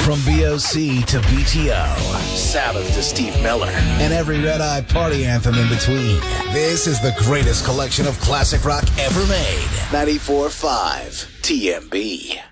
From BOC to BTO, Sabbath to Steve Miller, and every Red Eye party anthem in between. This is the greatest collection of classic rock ever made. 94.5 TMB.